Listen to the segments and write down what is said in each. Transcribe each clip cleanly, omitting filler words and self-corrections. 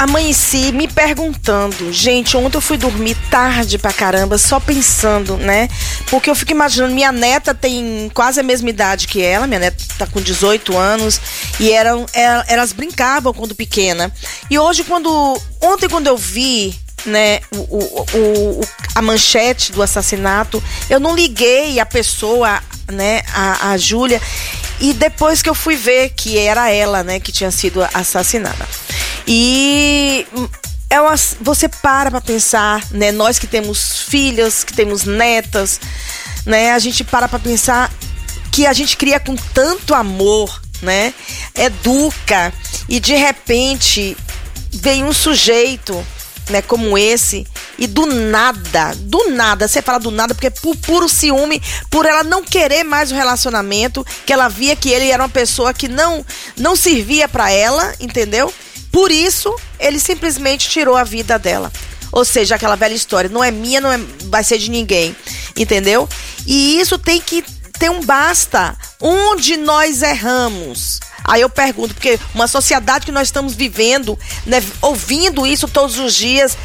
amanheci me perguntando, gente, ontem eu fui dormir tarde pra caramba, só pensando, né? Porque eu fico imaginando, minha neta tem quase a mesma idade que ela, minha neta tá com 18 anos, e elas brincavam quando pequena. E ontem quando eu vi, né, a manchete do assassinato, eu não liguei a pessoa, né, a Júlia, e depois que eu fui ver que era ela, né, que tinha sido assassinada. E você para pensar, né, nós que temos filhas, que temos netas, né, a gente para pensar que a gente cria com tanto amor, né, educa, e de repente vem um sujeito, né, como esse, e do nada, você fala do nada, porque por puro ciúme, por ela não querer mais o relacionamento, que ela via que ele era uma pessoa que não servia pra ela, entendeu? Por isso, ele simplesmente tirou a vida dela. Ou seja, aquela velha história, não é minha, vai ser de ninguém, entendeu? E isso tem que ter um basta. Onde nós erramos? Aí eu pergunto, porque uma sociedade que nós estamos vivendo, né, ouvindo isso todos os dias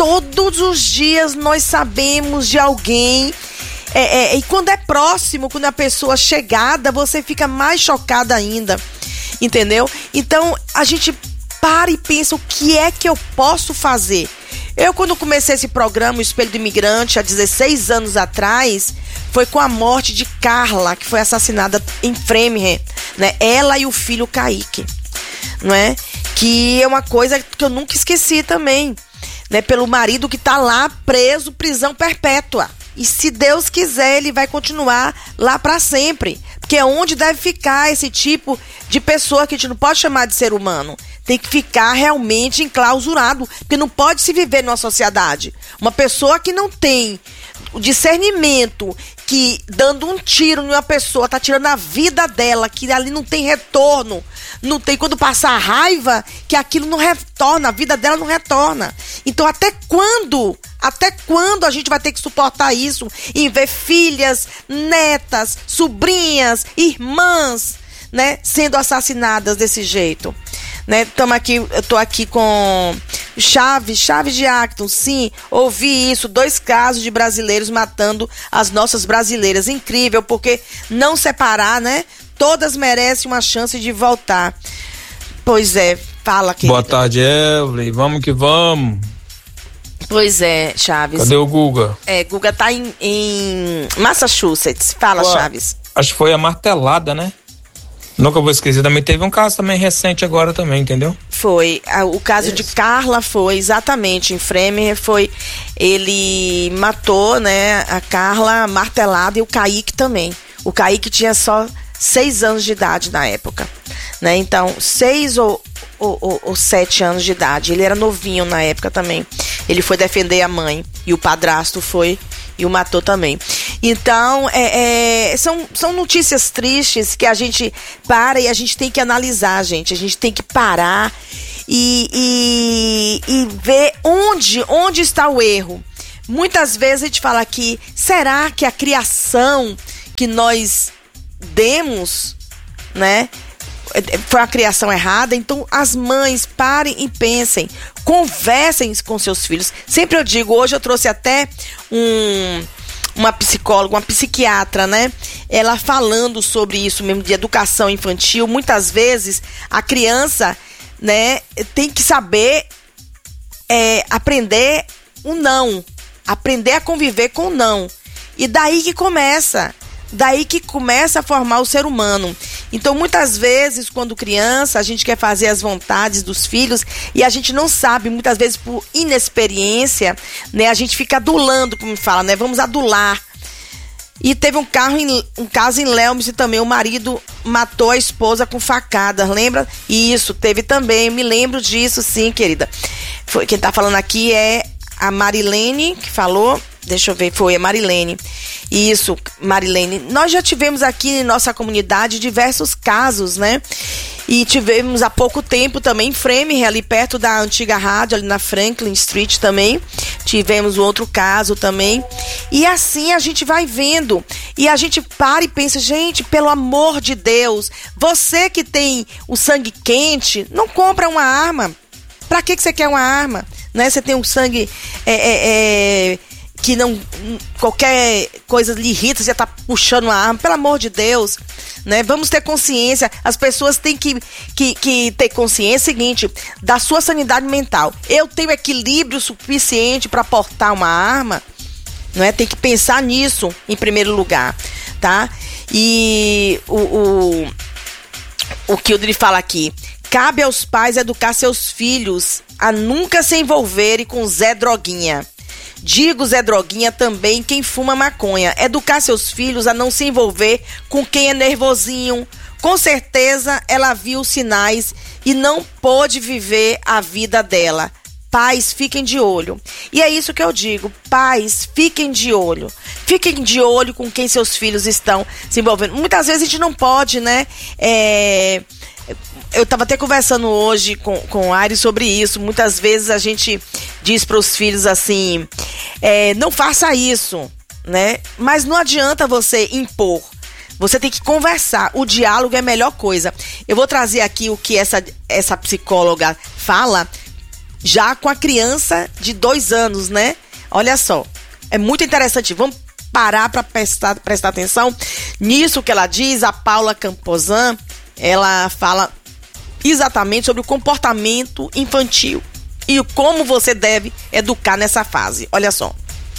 nós sabemos de alguém, e quando é próximo, quando é a pessoa chegada, você fica mais chocada ainda, entendeu? Então, a gente para e pensa, o que é que eu posso fazer? Eu, quando comecei esse programa, o Espelho do Imigrante, há 16 anos atrás, foi com a morte de Carla, que foi assassinada em Framingham, né? Ela e o filho Kaique, não é? Que é uma coisa que eu nunca esqueci também, né? Pelo marido que tá lá preso, prisão perpétua. E se Deus quiser, ele vai continuar lá para sempre. Porque é onde deve ficar esse tipo de pessoa que a gente não pode chamar de ser humano. Tem que ficar realmente enclausurado, porque não pode se viver numa sociedade. Uma pessoa que não tem o discernimento, que dando um tiro em uma pessoa, tá tirando a vida dela, que ali não tem retorno, não tem quando passar a raiva, que aquilo não retorna, a vida dela não retorna. Então até quando a gente vai ter que suportar isso em ver filhas, netas, sobrinhas, irmãs, né, sendo assassinadas desse jeito? Né, eu tô aqui com Chaves de Acton. Sim, ouvi isso, 2 casos de brasileiros matando as nossas brasileiras. Incrível, porque não separar, né? Todas merecem uma chance de voltar. Pois é, fala aqui. Boa tarde, Evelyn, vamos que vamos. Pois é, Chaves. Cadê o Guga? Guga tá em Massachusetts. Fala, Chaves. Acho que foi a martelada, né? Nunca vou esquecer, também teve um caso também recente agora também, entendeu? Foi, o caso de Carla foi exatamente em Framingham, ele matou, né, a Carla martelada, e o Kaique também. O Kaique tinha só 6 anos de idade na época, né? Então 6 ou 7 anos de idade, ele era novinho na época também. Ele foi defender a mãe e o padrasto foi e o matou também. Então, são notícias tristes que a gente para e a gente tem que analisar, gente. A gente tem que parar e ver onde está o erro. Muitas vezes a gente fala aqui, será que a criação que nós demos, né, foi uma criação errada? Então as mães parem e pensem, conversem com seus filhos. Sempre eu digo, hoje eu trouxe até uma psicóloga, uma psiquiatra, né? Ela falando sobre isso mesmo, de educação infantil. Muitas vezes a criança, né, tem que saber aprender o não, aprender a conviver com o não. E daí que começa a formar o ser humano. Então, muitas vezes, quando criança, a gente quer fazer as vontades dos filhos e a gente não sabe, muitas vezes por inexperiência, né? A gente fica adulando, como fala, né? Vamos adular. E teve um caso em Lelmes também, o marido matou a esposa com facadas, lembra? Isso, teve também, eu me lembro disso, sim, querida. Quem tá falando aqui é a Marilene, que falou. Deixa eu ver, foi a Marilene. Isso, Marilene. Nós já tivemos aqui em nossa comunidade diversos casos, né? E tivemos há pouco tempo também em Framingham, ali perto da antiga rádio, ali na Franklin Street também. Tivemos outro caso também. E assim a gente vai vendo. E a gente para e pensa, gente, pelo amor de Deus, você que tem o sangue quente, não compra uma arma. Pra que você quer uma arma? Né? Você tem um sangue que não, qualquer coisa lhe irrita, você tá puxando uma arma, pelo amor de Deus, né? Vamos ter consciência, as pessoas têm que ter consciência seguinte, da sua sanidade mental. Eu tenho equilíbrio suficiente para portar uma arma, não é? Tem que pensar nisso em primeiro lugar, tá? E o Kildre fala aqui, cabe aos pais educar seus filhos a nunca se envolverem com Zé Droguinha. Digo Zé Droguinha também quem fuma maconha. Educar seus filhos a não se envolver com quem é nervosinho. Com certeza ela viu os sinais e não pôde viver a vida dela. Pais, fiquem de olho. E é isso que eu digo. Pais, fiquem de olho. Fiquem de olho com quem seus filhos estão se envolvendo. Muitas vezes a gente não pode, né? Eu estava até conversando hoje com o Ari sobre isso. Muitas vezes a gente diz para os filhos assim, não faça isso, né? Mas não adianta você impor. Você tem que conversar. O diálogo é a melhor coisa. Eu vou trazer aqui o que essa psicóloga fala já com a criança de 2 anos, né? Olha só, é muito interessante. Vamos parar para prestar atenção nisso que ela diz. A Paula Camposan, ela fala exatamente sobre o comportamento infantil e como você deve educar nessa fase. Olha só.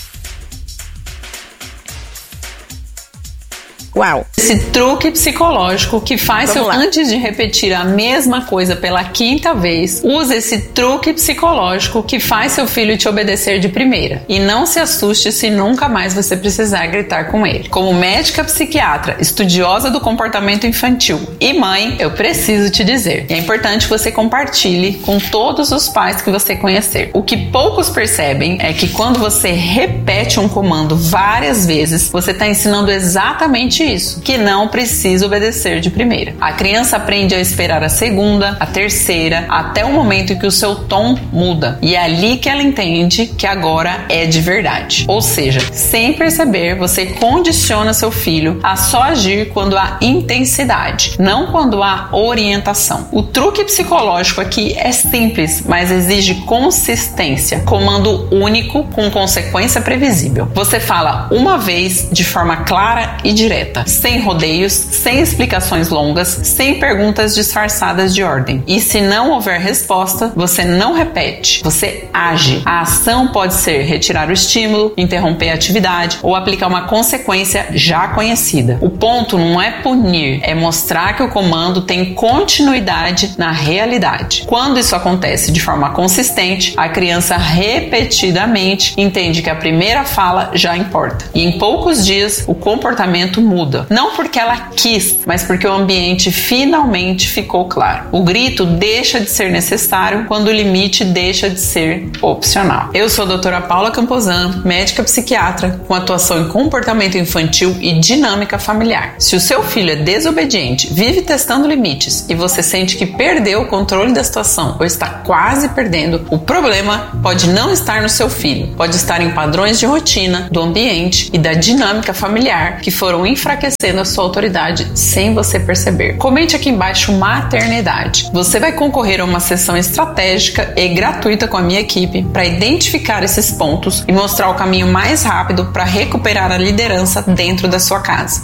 Uau. Esse truque psicológico que faz antes de repetir a mesma coisa pela 5ª vez, use esse truque psicológico que faz seu filho te obedecer de primeira. E não se assuste se nunca mais você precisar gritar com ele. Como médica psiquiatra, estudiosa do comportamento infantil e mãe, eu preciso te dizer, é importante que você compartilhe com todos os pais que você conhecer. O que poucos percebem é que quando você repete um comando várias vezes, você está ensinando exatamente isso, que não precisa obedecer de primeira. A criança aprende a esperar a 2ª, a 3ª, até o momento em que o seu tom muda. E é ali que ela entende que agora é de verdade. Ou seja, sem perceber, você condiciona seu filho a só agir quando há intensidade, não quando há orientação. O truque psicológico aqui é simples, mas exige consistência. Comando único com consequência previsível. Você fala uma vez de forma clara e direta, sem rodeios, sem explicações longas, sem perguntas disfarçadas de ordem. E se não houver resposta, você não repete, você age. A ação pode ser retirar o estímulo, interromper a atividade ou aplicar uma consequência já conhecida. O ponto não é punir, é mostrar que o comando tem continuidade na realidade. Quando isso acontece de forma consistente, a criança repetidamente entende que a primeira fala já importa. E em poucos dias, o comportamento muda. Não porque ela quis, mas porque o ambiente finalmente ficou claro. O grito deixa de ser necessário quando o limite deixa de ser opcional. Eu sou a doutora Paula Camposan, médica psiquiatra com atuação em comportamento infantil e dinâmica familiar. Se o seu filho é desobediente, vive testando limites e você sente que perdeu o controle da situação ou está quase perdendo, o problema pode não estar no seu filho, pode estar em padrões de rotina, do ambiente e da dinâmica familiar que foram enfraquecendo a sua autoridade sem você perceber. Comente aqui embaixo maternidade. Você vai concorrer a uma sessão estratégica e gratuita com a minha equipe para identificar esses pontos e mostrar o caminho mais rápido para recuperar a liderança dentro da sua casa.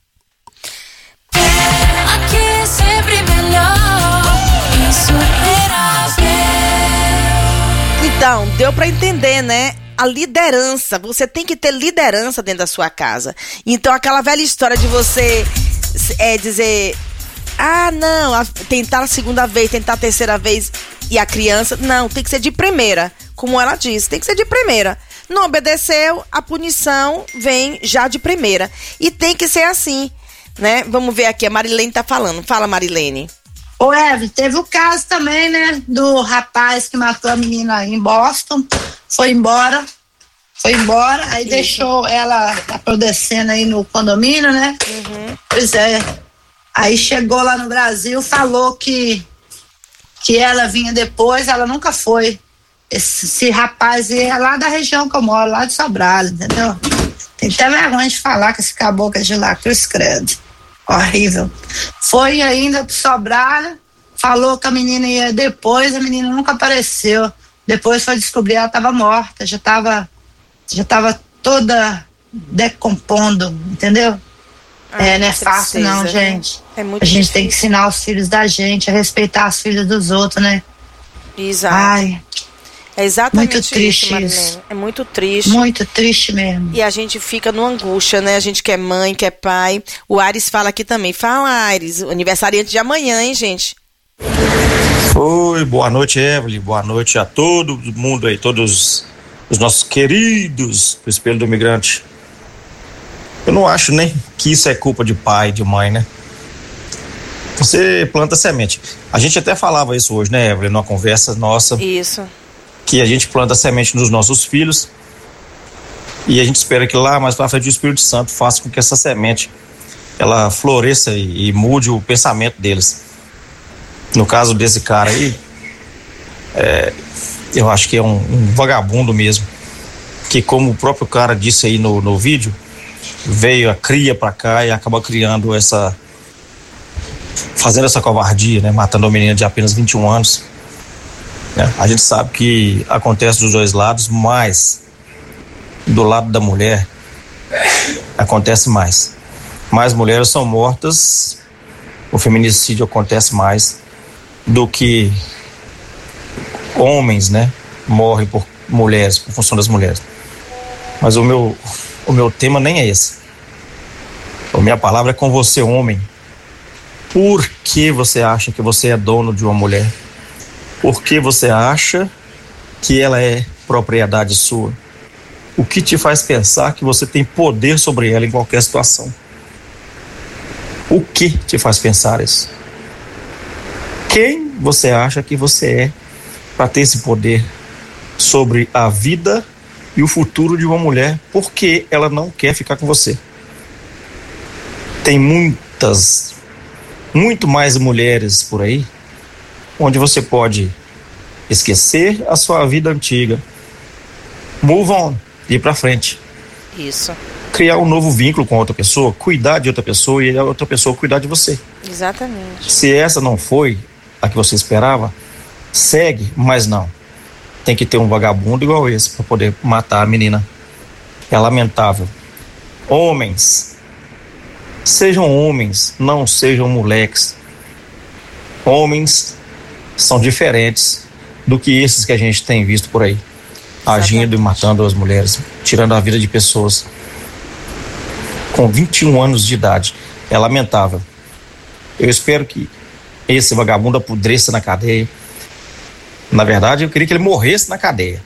Então, deu para entender, né? A liderança, você tem que ter liderança dentro da sua casa. Então, aquela velha história de você dizer, tentar a 2ª vez, tentar a 3ª vez, e a criança, não, tem que ser de primeira, como ela disse, tem que ser de primeira. Não obedeceu, a punição vem já de primeira. E tem que ser assim, né? Vamos ver aqui, a Marilene tá falando. Fala, Marilene. Ô, Eve, teve o caso também, né, do rapaz que matou a menina em Boston, foi embora, aí isso. Deixou ela apodrecendo aí no condomínio, né? Uhum. Pois é, aí chegou lá no Brasil, falou que ela vinha depois, ela nunca foi. Esse rapaz é lá da região que eu moro, lá de Sobral, entendeu? Tem até vergonha de falar que esse caboclo é de lá, cruz credo. Horrível. Foi ainda pro Sobral, falou que a menina ia depois, a menina nunca apareceu. Depois foi descobrir, ela estava morta, já estava toda decompondo, entendeu? Não é fácil não, gente. A gente tem que ensinar os filhos da gente a respeitar as filhas dos outros, né? Exato. Ai, é exatamente muito triste isso, Marilene. É muito triste. Muito triste mesmo. E a gente fica numa angústia, né? A gente que é mãe, que é pai. O Aires fala aqui também. Fala, Aires. Aniversariante de amanhã, hein, gente? Oi, boa noite, Evelyn. Boa noite a todo mundo aí, todos os nossos queridos do Espelho do Imigrante. Eu não acho nem que isso é culpa de pai, de mãe, né? Você planta semente. A gente até falava isso hoje, né, Evelyn, numa conversa nossa. Isso. Que a gente planta semente nos nossos filhos e a gente espera que lá mais pra frente o Espírito Santo faça com que essa semente ela floresça e mude o pensamento deles. No caso desse cara aí, eu acho que é um vagabundo mesmo, que como o próprio cara disse aí no vídeo, veio a cria pra cá e acaba criando fazendo essa covardia, né, matando uma menina de apenas 21 anos. A gente sabe que acontece dos dois lados, mas do lado da mulher acontece mais. Mais mulheres são mortas, o feminicídio acontece mais do que homens, né, morrem por mulheres, por função das mulheres. Mas o meu tema nem é esse. A minha palavra é com você, homem. Por que você acha que você é dono de uma mulher? Por que você acha que ela é propriedade sua? O que te faz pensar que você tem poder sobre ela em qualquer situação? O que te faz pensar isso? Quem você acha que você é para ter esse poder sobre a vida e o futuro de uma mulher? Porque ela não quer ficar com você. Tem muito mais mulheres por aí onde você pode esquecer a sua vida antiga, move on, ir pra frente. Isso. Criar um novo vínculo com outra pessoa, cuidar de outra pessoa e a outra pessoa cuidar de você. Exatamente. Se essa não foi a que você esperava, segue, mas não. Tem que ter um vagabundo igual esse para poder matar a menina. É lamentável. Homens, sejam homens, não sejam moleques. Homens são diferentes do que esses que a gente tem visto por aí, agindo e matando as mulheres, tirando a vida de pessoas com 21 anos de idade. É lamentável. Eu espero que esse vagabundo apodreça na cadeia. Na verdade, eu queria que ele morresse na cadeia,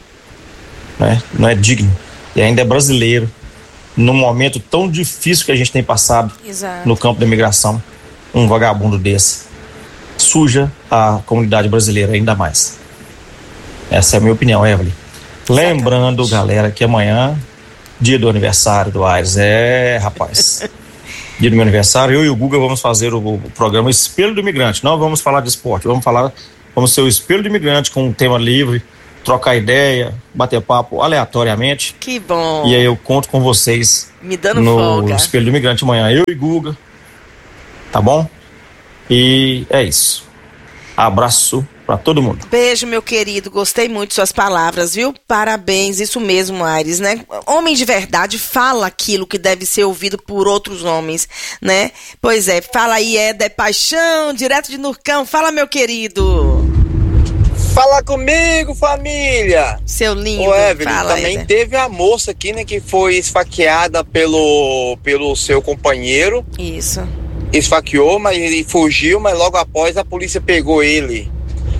né? Não é digno. E ainda é brasileiro, num momento tão difícil que a gente tem passado. Exato. No campo da imigração. Um vagabundo desse suja a comunidade brasileira ainda mais. Essa é a minha opinião, Evelyn. Lembrando, galera, que amanhã, dia do aniversário do Aires. Rapaz. Dia do meu aniversário, eu e o Guga vamos fazer o programa Espelho do Imigrante. Não vamos falar de esporte, vamos ser o Espelho do Imigrante com um tema livre, trocar ideia, bater papo aleatoriamente. Que bom. E aí eu conto com vocês me dando no folga. Espelho do Imigrante amanhã, eu e Guga. Tá bom? E é isso. Abraço pra todo mundo. Beijo, meu querido. Gostei muito de suas palavras, viu? Parabéns. Isso mesmo, Aires, né? Homem de verdade fala aquilo que deve ser ouvido por outros homens, né? Pois é. Fala aí, Éder Paixão, direto de Nurcão. Fala, meu querido. Fala comigo, família. Seu lindo. Ô, Evelyn, fala, também Éder. teve a moça aqui, né, que foi esfaqueada pelo seu companheiro. Isso. Esfaqueou, mas ele fugiu, mas logo após a polícia pegou ele.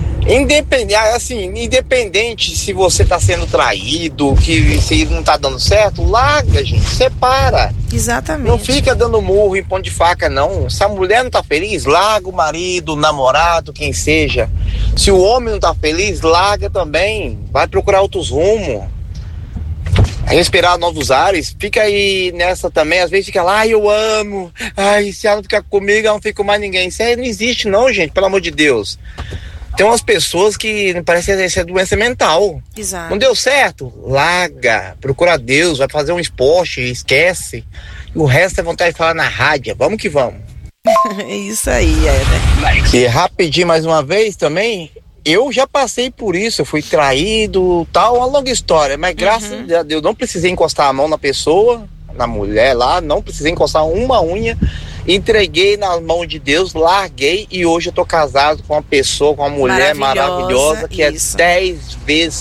Independente se você tá sendo traído, que se não tá dando certo, larga, gente, separa. Exatamente. Não fica dando murro em ponto de faca, não. Se a mulher não tá feliz, larga o marido, o namorado, quem seja. Se o homem não tá feliz, larga também. Vai procurar outros rumos. Respirar novos ares. Fica aí nessa também. Às vezes fica lá, eu amo. Ai, se ela não ficar comigo, eu não fico com mais ninguém. Isso aí não existe não, gente, pelo amor de Deus. Tem umas pessoas que parece que essa é doença mental. Exato. Não deu certo? Larga. Procura Deus, vai fazer um esporte, esquece. E o resto é vontade de falar na rádio. Vamos que vamos. É isso aí, Éder. E rapidinho mais uma vez também, eu já passei por isso, eu fui traído, tal, uma longa história, mas graças a Deus não precisei encostar a mão na pessoa, na mulher lá, não precisei encostar uma unha, entreguei na mão de Deus, larguei e hoje eu tô casado com uma pessoa, com uma mulher maravilhosa que isso. é 10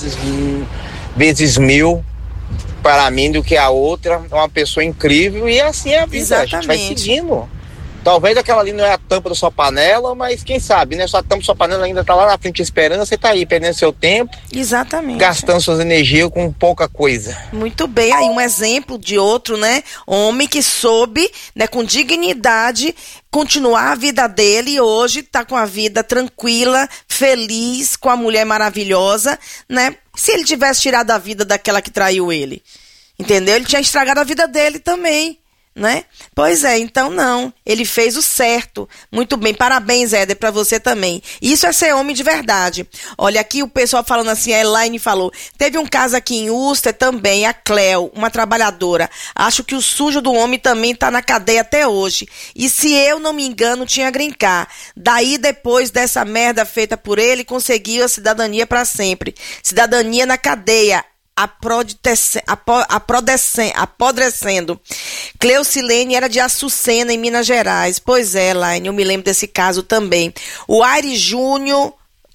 vezes mil para mim do que a outra, é uma pessoa incrível e assim é a vida. Exatamente. A gente vai seguindo. Talvez aquela ali não é a tampa da sua panela, mas quem sabe, né? Sua tampa da sua panela ainda tá lá na frente esperando, você tá aí perdendo seu tempo. Exatamente. Gastando suas energias com pouca coisa. Muito bem, aí um exemplo de outro, né? Homem que soube, né, com dignidade, continuar a vida dele e hoje tá com a vida tranquila, feliz, com a mulher maravilhosa, né? Se ele tivesse tirado a vida daquela que traiu ele, entendeu? Ele tinha estragado a vida dele também, né? Pois é, então não, ele fez o certo. Muito bem, parabéns, Éder, pra você também. Isso é ser homem de verdade. Olha, aqui o pessoal falando assim, a Elaine falou, teve um caso aqui em Uster também, a Cleo, uma trabalhadora. Acho que o sujo do homem também tá na cadeia até hoje. E se eu não me engano, tinha green card. Daí, depois dessa merda feita por ele, conseguiu a cidadania pra sempre. Cidadania na cadeia. Apodrecendo. Cleucilene era de Açucena, em Minas Gerais. Pois é, Laine, eu me lembro desse caso também. O Aires Júlio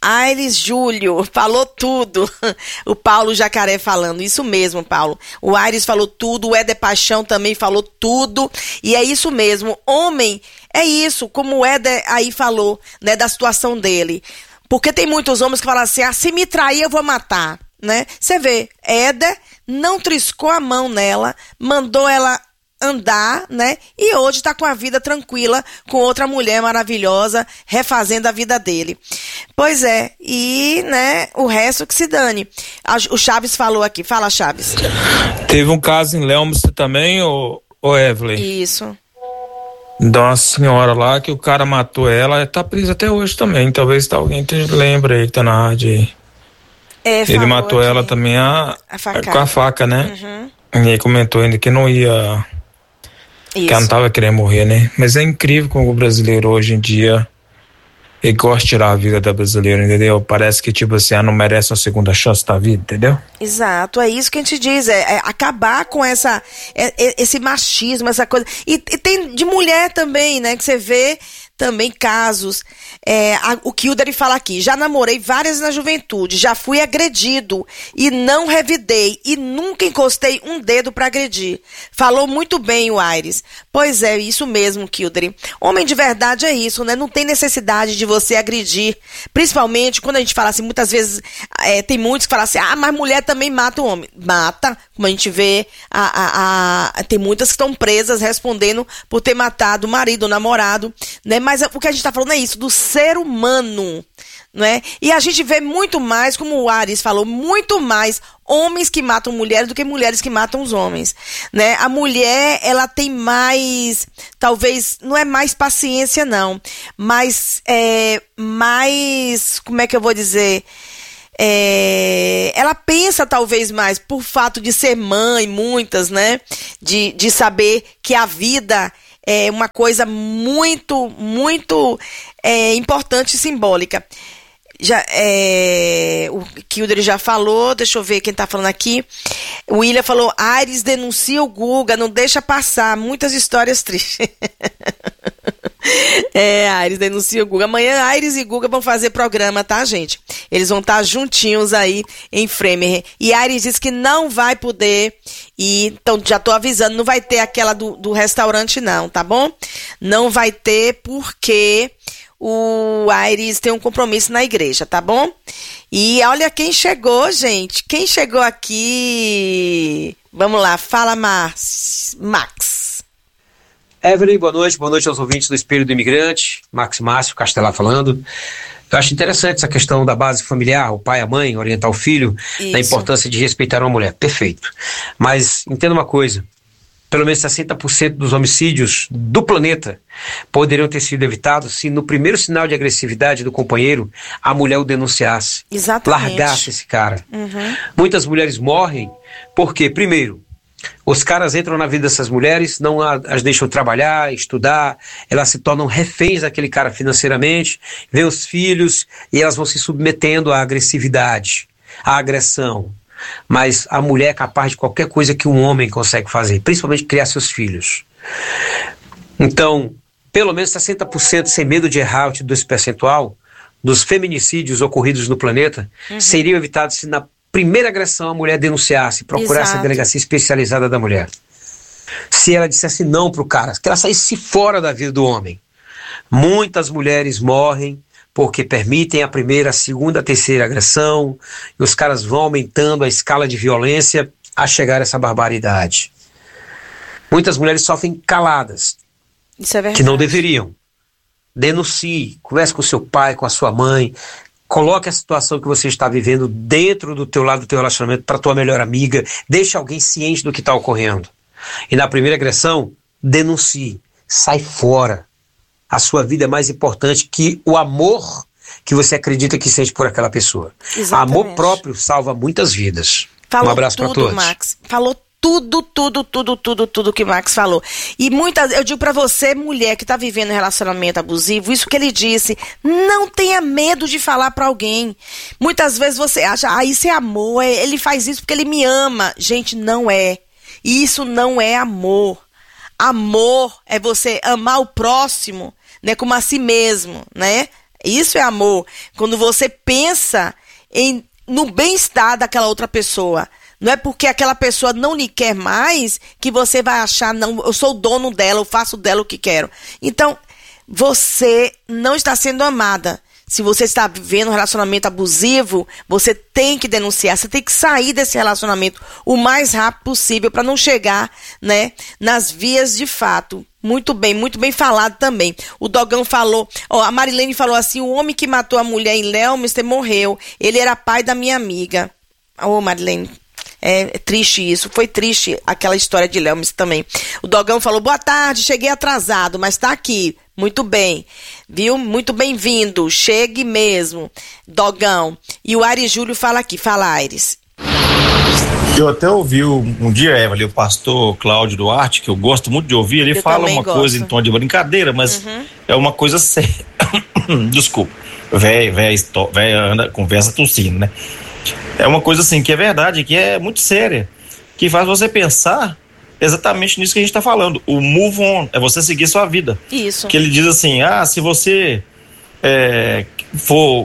falou tudo. O Paulo Jacaré falando, isso mesmo, Paulo. O Aires falou tudo, o Éder Paixão também falou tudo. E é isso mesmo, homem, é isso, como o Éder aí falou, né, da situação dele. Porque tem muitos homens que falam assim, se me trair eu vou matar. Né? Você vê, Éder não triscou a mão nela, mandou ela andar, né? E hoje tá com a vida tranquila, com outra mulher maravilhosa, refazendo a vida dele. Pois é, e, né, o resto que se dane. O Chaves falou aqui, fala, Chaves. Teve um caso em Leominster também, ô Evelyn? Isso. De uma senhora lá que o cara matou ela, tá presa até hoje também, talvez alguém lembra aí que tá na rádio aí. Ele matou aqui ela também com a faca, né? Uhum. E aí comentou ainda que não ia... Isso. Que ela não tava querendo morrer, né? Mas é incrível como o brasileiro hoje em dia ele gosta de tirar a vida da brasileira, entendeu? Parece que, tipo assim, ela não merece uma segunda chance da vida, entendeu? Exato, é isso que a gente diz, é acabar com esse machismo, essa coisa. E tem de mulher também, né? Que você vê também casos. O Kilder fala aqui, já namorei várias na juventude, já fui agredido e não revidei e nunca encostei um dedo pra agredir. Falou muito bem o Aires. Pois é, isso mesmo, Kilder. Homem de verdade é isso, né? Não tem necessidade de você agredir. Principalmente quando a gente fala assim, muitas vezes tem muitos que falam assim, mas mulher também mata o homem. Mata, como a gente vê, tem muitas que estão presas respondendo por ter matado o marido, o namorado, né? Mas o que a gente tá falando é isso, do ser humano, né? E a gente vê muito mais, como o Ares falou, muito mais homens que matam mulheres do que mulheres que matam os homens, né? A mulher, ela tem mais, talvez, não é mais paciência não, mas mais, como é que eu vou dizer... ela pensa talvez mais por fato de ser mãe, muitas, né? De saber que a vida é uma coisa muito, muito importante e simbólica. O Kilder já falou, deixa eu ver quem tá falando aqui. O William falou, Aires denuncia o Guga, não deixa passar, muitas histórias tristes. Aires denuncia o Guga. Amanhã Aires e Guga vão fazer programa, tá, gente? Eles vão estar juntinhos aí em Fremer. E Aires disse que não vai poder ir, então já tô avisando, não vai ter aquela do restaurante não, tá bom? Não vai ter porque o Aires tem um compromisso na igreja, tá bom? E olha quem chegou, gente. Quem chegou aqui? Vamos lá, fala, Max. Evelyn, boa noite aos ouvintes do Espelho do Imigrante, Max Márcio Castelar falando. Eu acho interessante essa questão da base familiar, o pai e a mãe, orientar o filho, da importância de respeitar uma mulher, perfeito. Mas entenda uma coisa, pelo menos 60% dos homicídios do planeta poderiam ter sido evitados se no primeiro sinal de agressividade do companheiro, a mulher o denunciasse. Exatamente. Largasse esse cara. Uhum. Muitas mulheres morrem porque, primeiro, Os caras entram na vida dessas mulheres, não as deixam trabalhar, estudar, elas se tornam reféns daquele cara financeiramente, vê os filhos e elas vão se submetendo à agressividade, à agressão. Mas a mulher é capaz de qualquer coisa que um homem consegue fazer, principalmente criar seus filhos. Então, pelo menos 60%, sem medo de errar, eu te dou esse percentual, dos feminicídios ocorridos no planeta, seriam evitados se na primeira agressão a mulher denunciasse, procurasse a delegacia especializada da mulher. Se ela dissesse não pro cara, que ela saísse fora da vida do homem. Muitas mulheres morrem porque permitem a primeira, a segunda, a terceira agressão, e os caras vão aumentando a escala de violência a chegar a essa barbaridade. Muitas mulheres sofrem caladas, isso é verdade, que não deveriam. Denuncie, converse com seu pai, com a sua mãe, coloque a situação que você está vivendo dentro do teu lado do teu relacionamento para tua melhor amiga, deixe alguém ciente do que está ocorrendo. E na primeira agressão, denuncie, sai fora. A sua vida é mais importante que o amor que você acredita que sente por aquela pessoa. Exatamente. Amor próprio salva muitas vidas. Falou um abraço para todos. Max. Falou tudo que o Max falou. E eu digo pra você, mulher que tá vivendo um relacionamento abusivo, isso que ele disse, não tenha medo de falar pra alguém. Muitas vezes você acha, isso é amor, ele faz isso porque ele me ama. Gente, não é. Isso não é amor. Amor é você amar o próximo, né, como a si mesmo, né? Isso é amor. Quando você pensa no bem-estar daquela outra pessoa. Não é porque aquela pessoa não lhe quer mais que você vai achar, não, eu sou o dono dela, eu faço dela o que quero. Então, você não está sendo amada. Se você está vivendo um relacionamento abusivo, você tem que denunciar, você tem que sair desse relacionamento o mais rápido possível para não chegar, né, nas vias de fato. Muito bem falado também. O Dogão falou, a Marilene falou assim, o homem que matou a mulher em Leominster morreu, ele era pai da minha amiga. Marilene, é triste isso, foi triste aquela história de Leominster também. O Dogão falou, boa tarde, cheguei atrasado, mas tá aqui. Muito bem, viu? Muito bem-vindo, chegue mesmo, Dogão. E o Aires Júlio fala aqui, fala Aires. Eu até ouvi um dia, Evelyn, o pastor Cláudio Duarte, que eu gosto muito de ouvir, ele fala uma coisa em tom de brincadeira, mas é uma coisa séria. Desculpa, velho anda, conversa tossindo, né? É uma coisa assim, que é verdade, que é muito séria, que faz você pensar exatamente nisso que a gente está falando. O move on, é você seguir sua vida. Isso. Que ele diz assim, se você for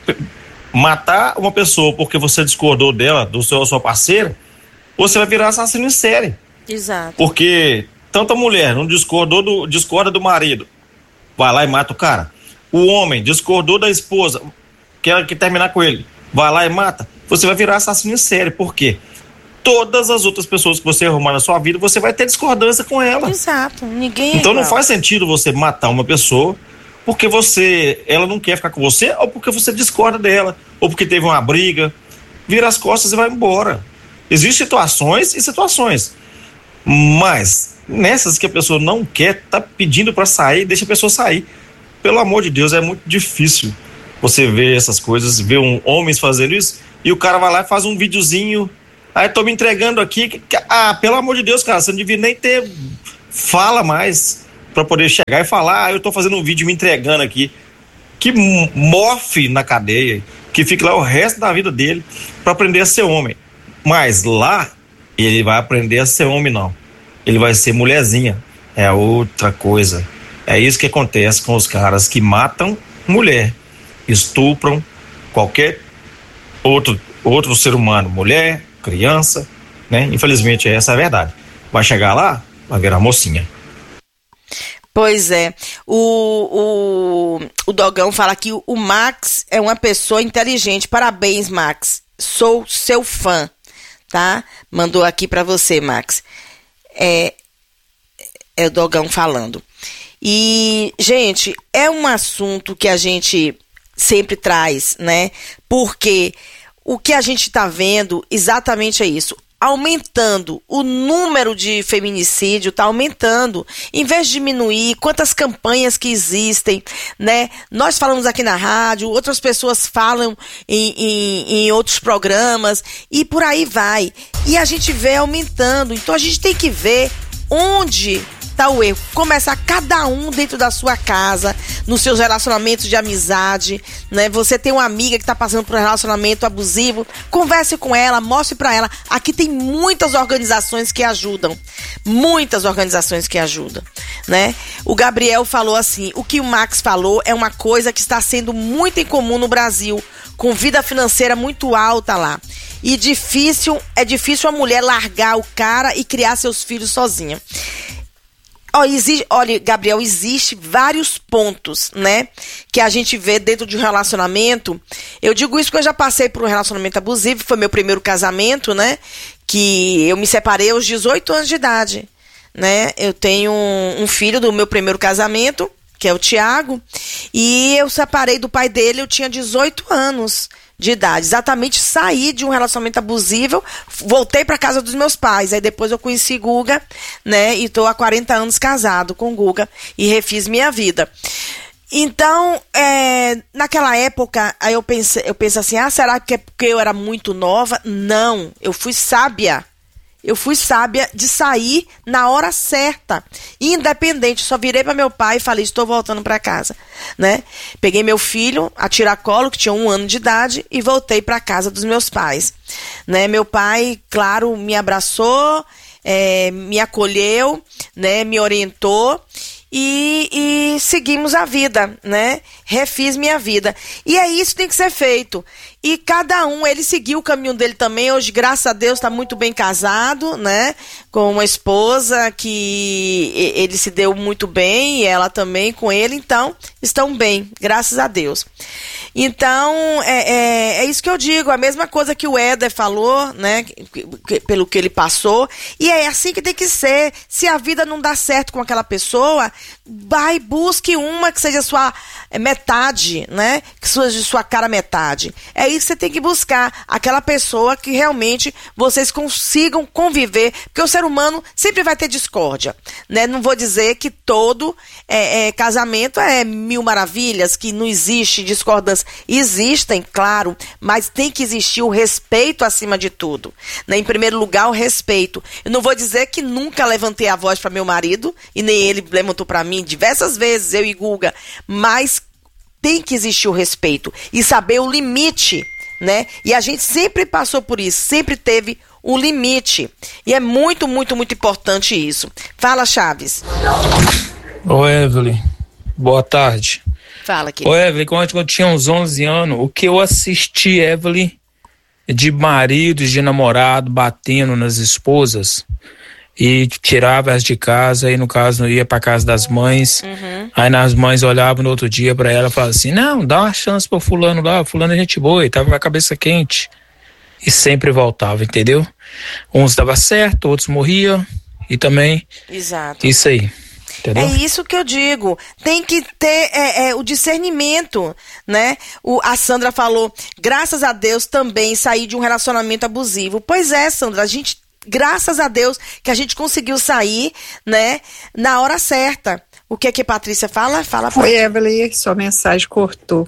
matar uma pessoa porque você discordou dela, sua parceira, você vai virar assassino em série. Exato. Porque tanta mulher não discorda do marido, vai lá e mata o cara. O homem discordou da esposa, quer terminar com ele, vai lá e mata. Você vai virar assassino em série. Por quê? Todas as outras pessoas que você arrumar na sua vida, você vai ter discordância com ela. Exato. Ninguém então não faz sentido você matar uma pessoa porque ela não quer ficar com você, ou porque você discorda dela, ou porque teve uma briga. Vira as costas e vai embora. Existem situações e situações, mas nessas que a pessoa não quer, tá pedindo para sair, deixa a pessoa sair. Pelo amor de Deus, é muito difícil você ver essas coisas, ver homens fazendo isso, e o cara vai lá e faz um videozinho, aí tô me entregando aqui, pelo amor de Deus, cara, você não devia nem ter fala mais pra poder chegar e falar, eu tô fazendo um vídeo me entregando aqui, que morfe na cadeia, que fique lá o resto da vida dele pra aprender a ser homem. Mas lá, ele vai aprender a ser homem, não. Ele vai ser mulherzinha, é outra coisa. É isso que acontece com os caras que matam mulher, estupram qualquer outro ser humano, mulher, criança, né? Infelizmente essa é a verdade. Vai chegar lá, vai virar mocinha. Pois é, o Dogão fala que o Max é uma pessoa inteligente, parabéns, Max, sou seu fã, tá? Mandou aqui pra você, Max. É o Dogão falando. E, gente, é um assunto que a gente sempre traz, né? Porque o que a gente tá vendo exatamente é isso. aumentando, o número de feminicídio está aumentando, em vez de diminuir, quantas campanhas que existem, né? Nós falamos aqui na rádio, outras pessoas falam em outros programas, e por aí vai. E a gente vê aumentando, então a gente tem que ver onde tá o erro. Começar cada um dentro da sua casa, nos seus relacionamentos de amizade, né? Você tem uma amiga que tá passando por um relacionamento abusivo, converse com ela, mostre pra ela. Aqui tem muitas organizações que ajudam, né? O Gabriel falou assim, o que o Max falou é uma coisa que está sendo muito incomum no Brasil, com vida financeira muito alta lá. E é difícil a mulher largar o cara e criar seus filhos sozinha. Olha, Gabriel, existe vários pontos, né, que a gente vê dentro de um relacionamento. Eu digo isso porque eu já passei por um relacionamento abusivo, foi meu primeiro casamento, né, que eu me separei aos 18 anos de idade, né. Eu tenho um filho do meu primeiro casamento, que é o Tiago, e eu separei do pai dele, eu tinha 18 anos de idade, exatamente saí de um relacionamento abusivo, voltei para casa dos meus pais, aí depois eu conheci Guga, né, e tô há 40 anos casado com Guga e refiz minha vida. Então, naquela época, aí eu penso assim, será que é porque eu era muito nova? Não, eu fui sábia de sair na hora certa, independente. Só virei para meu pai e falei, estou voltando para casa, né? Peguei meu filho a tiracolo, que tinha 1 ano de idade, e voltei para casa dos meus pais, né? Meu pai, claro, me abraçou, me acolheu, né? Me orientou. E seguimos a vida, né? Refiz minha vida. E é isso que tem que ser feito. E cada um, ele seguiu o caminho dele também. Hoje, graças a Deus, está muito bem casado, né? Com uma esposa que ele se deu muito bem, e ela também com ele. Então, estão bem, graças a Deus. Então, é isso que eu digo. A mesma coisa que o Éder falou, né? Pelo que ele passou. E é assim que tem que ser. Se a vida não dá certo com aquela pessoa, vai, busque uma que seja sua metade, né? Que seja sua cara metade. É isso que você tem que buscar. Aquela pessoa que realmente vocês consigam conviver. Porque o ser humano sempre vai ter discórdia, né? Não vou dizer que todo casamento é mil maravilhas, que não existe discordância. Existem, claro, mas tem que existir o respeito acima de tudo, né? Em primeiro lugar, o respeito. Eu não vou dizer que nunca levantei a voz para meu marido, e nem ele levantou para mim diversas vezes, eu e Guga, mas tem que existir o respeito e saber o limite, né? E a gente sempre passou por isso, sempre teve o limite. E é muito, muito, muito importante isso. Fala, Chaves. Ô, Evelyn, boa tarde. Fala, querido. Ô, Evelyn, quando eu tinha uns 11 anos, o que eu assisti, Evelyn, de maridos, de namorado batendo nas esposas e tirava as de casa, e no caso ia pra casa das mães, aí as mães olhavam no outro dia pra ela e falavam assim, não, dá uma chance pro fulano lá, fulano é gente boa, e tava com a cabeça quente, e sempre voltava, entendeu? Uns dava certo, outros morriam, e também, exato, isso aí, entendeu? É isso que eu digo, tem que ter o discernimento, né? A Sandra falou, graças a Deus também saí de um relacionamento abusivo. Pois é, Sandra, a gente, graças a Deus que a gente conseguiu sair, né, na hora certa. O que é que a Patrícia fala? Fala, Oi, Evelyn, sua mensagem cortou.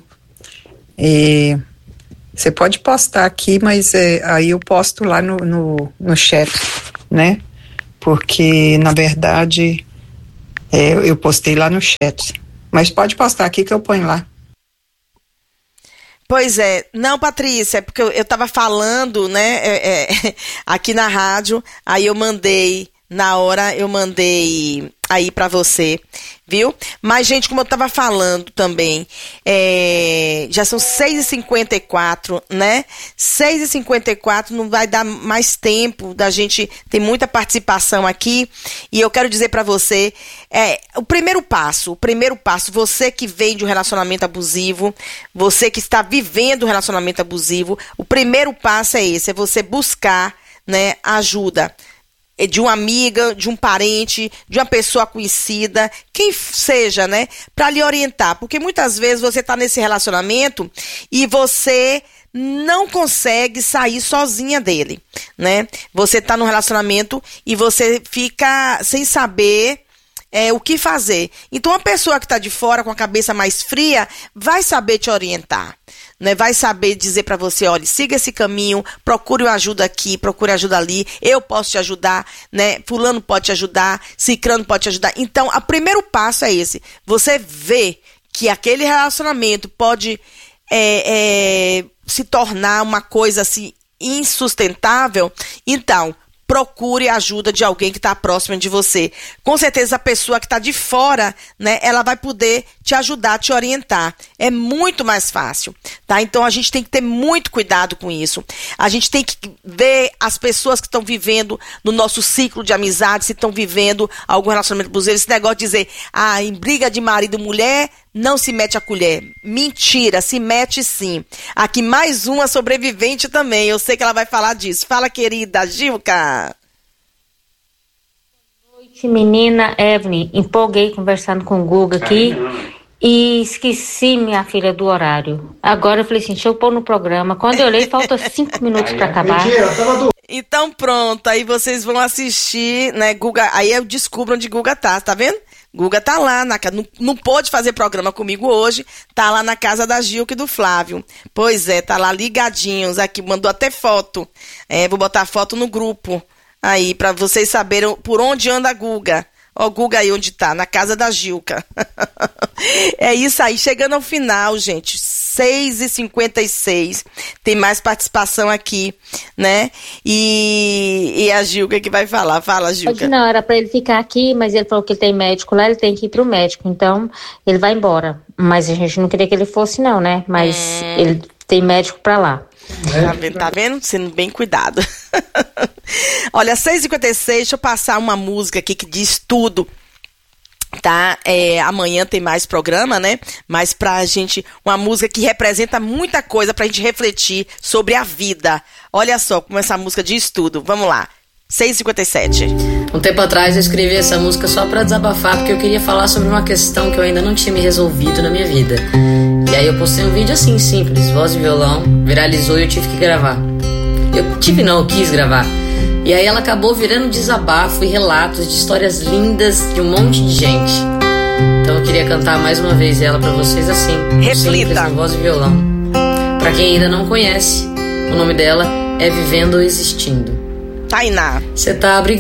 Você pode postar aqui, mas aí eu posto lá no chat, né? Porque, na verdade, eu postei lá no chat. Mas pode postar aqui que eu ponho lá. Pois é, não, Patrícia, é porque eu tava falando, né, aqui na rádio, aí eu mandei, na hora eu mandei aí pra você, viu? Mas, gente, como eu tava falando também, já são 6h54, né? 6h54, não vai dar mais tempo da gente, tem muita participação aqui, e eu quero dizer pra você, o primeiro passo, você que vem de um relacionamento abusivo, você que está vivendo um relacionamento abusivo, o primeiro passo é esse, é você buscar, né, ajuda. de uma amiga, de um parente, de uma pessoa conhecida, quem seja, né? Para lhe orientar. Porque muitas vezes você tá nesse relacionamento e você não consegue sair sozinha dele, né? Você tá num relacionamento e você fica sem saber o que fazer. Então, uma pessoa que está de fora, com a cabeça mais fria, vai saber te orientar, né? Vai saber dizer para você, olha, siga esse caminho, procure uma ajuda aqui, procure ajuda ali, eu posso te ajudar, né? Fulano pode te ajudar, cicrano pode te ajudar. Então, o primeiro passo é esse. Você vê que aquele relacionamento pode se tornar uma coisa assim insustentável, então procure a ajuda de alguém que está próximo de você. Com certeza a pessoa que está de fora, né, ela vai poder te ajudar, te orientar. É muito mais fácil, tá? Então a gente tem que ter muito cuidado com isso. A gente tem que ver as pessoas que estão vivendo no nosso ciclo de amizade, se estão vivendo algum relacionamento abusivo. Esse negócio de dizer, em briga de marido e mulher, não se mete a colher. Mentira, se mete sim. Aqui mais uma sobrevivente também. Eu sei que ela vai falar disso. Fala, querida Gilca. Boa noite, menina Evelyn. Empolguei conversando com o Guga aqui e esqueci, minha filha, do horário. Agora eu falei assim, deixa eu pôr no programa. Quando eu olhei, falta 5 minutos para acabar. Então pronto, aí vocês vão assistir, né, Guga. Aí eu descubro onde Guga tá vendo? Guga tá lá, não pôde fazer programa comigo hoje, tá lá na casa da Gilca e do Flávio. Pois é, tá lá ligadinhos aqui, mandou até foto. Vou botar foto no grupo aí, pra vocês saberem por onde anda a Guga. Ó, Guga aí onde tá, na casa da Gilca. É isso aí, chegando ao final, gente, 6h56, tem mais participação aqui, né? E a Gilca que vai falar. Fala, Gilca. Hoje não, era pra ele ficar aqui, mas ele falou que ele tem médico lá, ele tem que ir pro médico, então ele vai embora. Mas a gente não queria que ele fosse não, né? Mas ele tem médico pra lá. Tá vendo? Sendo bem cuidado. Olha, 6h56, deixa eu passar uma música aqui que diz tudo, tá? Amanhã tem mais programa, né? Mas pra gente, uma música que representa muita coisa pra gente refletir sobre a vida. Olha só como essa música diz tudo. Vamos lá. 6h57. Um tempo atrás eu escrevi essa música só pra desabafar, porque eu queria falar sobre uma questão que eu ainda não tinha me resolvido na minha vida. E aí eu postei um vídeo assim, simples, voz e violão, viralizou e eu tive que gravar. Eu quis gravar. E aí ela acabou virando desabafo e relatos de histórias lindas de um monte de gente. Então eu queria cantar mais uma vez ela pra vocês assim, simples, na voz e violão. Pra quem ainda não conhece, o nome dela é Vivendo ou Existindo. Tainá. Você tá